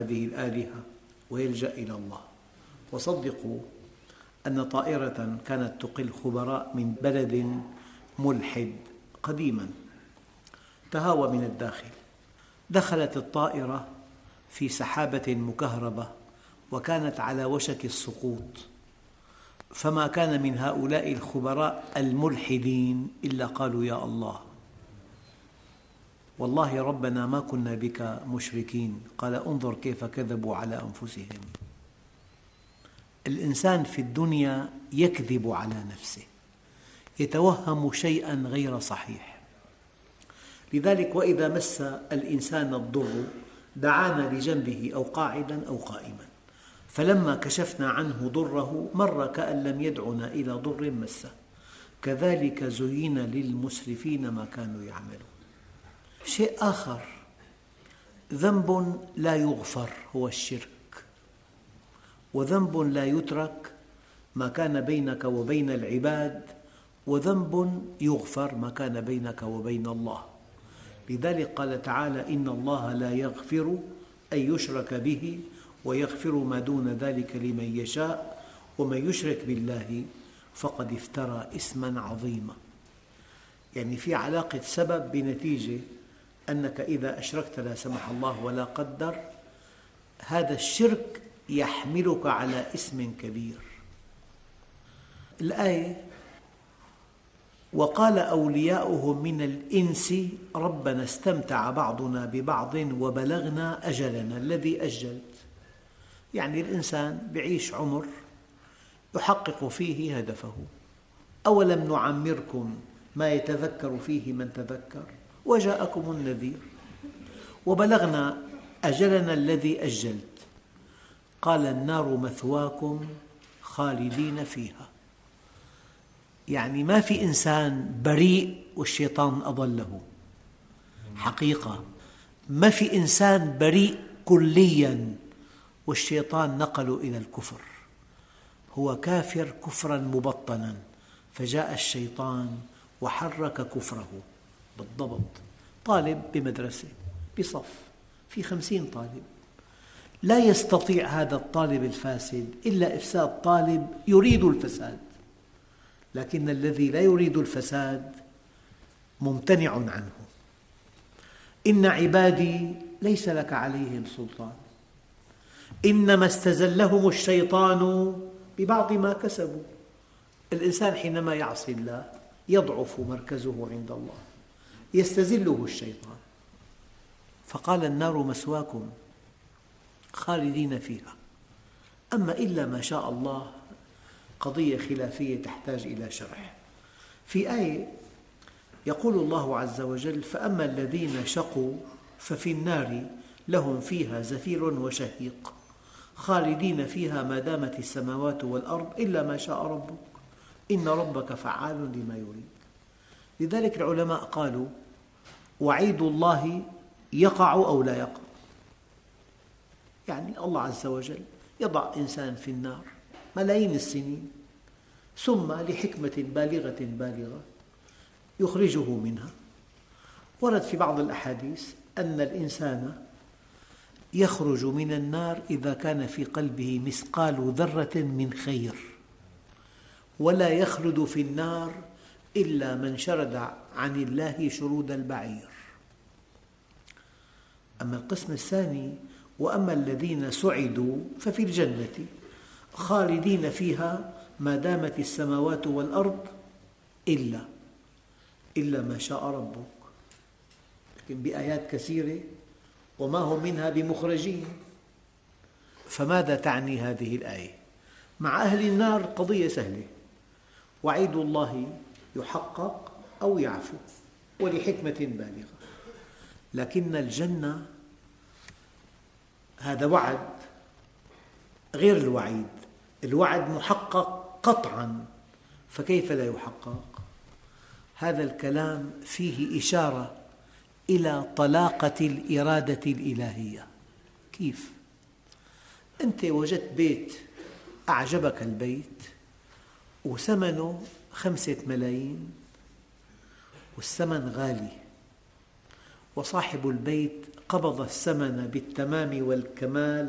هذه الآلهة ويلجأ إلى الله. وصدقوا أن طائرة كانت تقل خبراء من بلد ملحد قديما تهاوى من الداخل. دخلت الطائرة في سحابة مكهربة وكانت على وشك السقوط، فما كان من هؤلاء الخبراء الملحدين إلا قالوا: يا الله، والله ربنا ما كنا بك مشركين. قال: انظر كيف كذبوا على أنفسهم. الإنسان في الدنيا يكذب على نفسه، يتوهم شيئا غير صحيح. لذلك وإذا مس الإنسان الضر دعانا لجنبه أو قاعدا أو قائما، فلما كشفنا عنه ضره مر كأن لم يدعنا إلى ضر مسه. كذلك زين للمسرفين ما كانوا يعملون. شيء آخر، ذنب لا يغفر هو الشرك، وذنب لا يترك ما كان بينك وبين العباد، وذنب يغفر ما كان بينك وبين الله. لذلك قال تعالى: إن الله لا يغفر أن يشرك به ويغفر ما دون ذلك لمن يشاء ومن يشرك بالله فقد افترى إثما عظيما. يعني في علاقة سبب بنتيجة، أنك إذا أشركت لا سمح الله ولا قدر، هذا الشرك يحملك على إثم كبير. الآية: وقال أولياؤهم من الإنس ربنا استمتع بعضنا ببعض وبلغنا أجلنا الذي أجلت. يعني الإنسان يعيش عمر يحقق فيه هدفه. أولم نعمركم ما يتذكر فيه من تذكر وجاءكم النذير وبلغنا أجلنا الذي أجلت. قال: النار مثواكم خالدين فيها. يعني ما في إنسان بريء والشيطان أضله. حقيقة ما في إنسان بريء كلياً والشيطان نقله إلى الكفر. هو كافر كفراً مبطناً، فجاء الشيطان وحرك كفره. بالضبط. طالب بمدرسة بصف في 50 طالب، لا يستطيع هذا الطالب الفاسد إلا إفساد طالب يريد الفساد، لكن الذي لا يريد الفساد ممتنع عنه. إن عبادي ليس لك عليهم سلطان إنما استزلهم الشيطان ببعض ما كسبوا. الإنسان حينما يعصي الله يضعف مركزه عند الله، يستزله الشيطان. فقال: النار مثواكم خالدين فيها. أما إلا ما شاء الله قضية خلافية تحتاج إلى شرح. في آية يقول الله عز وجل: فأما الذين شقوا ففي النار لهم فيها زفير وشهيق خالدين فيها ما دامت السماوات والأرض إلا ما شاء ربك إن ربك فعال لما يريد. لذلك العلماء قالوا: وعيد الله يقع أو لا يقع. يعني الله عز وجل يضع إنسان في النار ملايين السنين، ثم لحكمة بالغة يخرجه منها. ورد في بعض الأحاديث أن الإنسان يخرج من النار إذا كان في قلبه مثقال ذرة من خير، ولا يخلد في النار إلا من شرد عن الله شرود البعير. أما القسم الثاني: وأما الذين سعدوا ففي الجنة خالدين فيها ما دامت السماوات والأرض إلا ما شاء ربك. لكن بآيات كثيرة: وما هم منها بمخرجين. فماذا تعني هذه الآية؟ مع أهل النار قضية سهلة، وعيد الله يحقق أو يعفو ولحكمة بالغة. لكن الجنة هذا وعد غير الوعيد. الوعد محقق قطعاً، فكيف لا يحقق؟ هذا الكلام فيه إشارة إلى طلاقة الإرادة الإلهية. كيف؟ أنت وجدت بيت أعجبك البيت وثمنه 5 ملايين والثمن غالي، وصاحب البيت قبض الثمن بالتمام والكمال